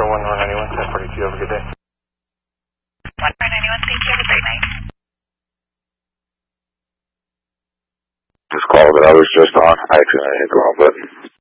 191, 1042, have a good day. 191, thank you, have a great night. This call that I was just on, I accidentally hit the wrong button.